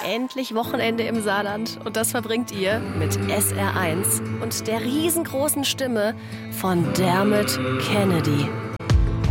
Endlich Wochenende im Saarland und das verbringt ihr mit SR1 und der riesengroßen Stimme von Dermot Kennedy.